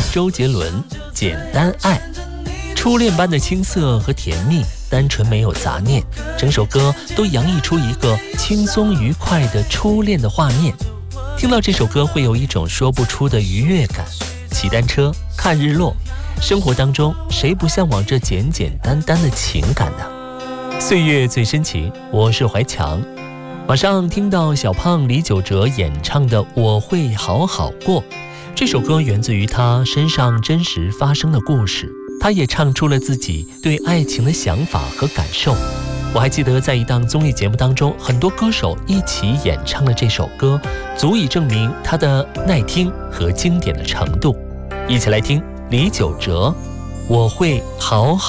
周杰伦《简单爱》。初恋般的青涩和甜蜜，单纯没有杂念，整首歌都洋溢出一个轻松愉快的初恋的画面。听到这首歌会有一种说不出的愉悦感。骑单车，看日落，生活当中谁不向往这简简单单的情感呢？岁月最深情，我是怀强。马上听到小胖李玖哲演唱的《我会好好过》，这首歌源自于他身上真实发生的故事，他也唱出了自己对爱情的想法和感受。我还记得在一档综艺节目当中，很多歌手一起演唱了这首歌，足以证明它的耐听和经典的程度。一起来听李玖哲《我会好好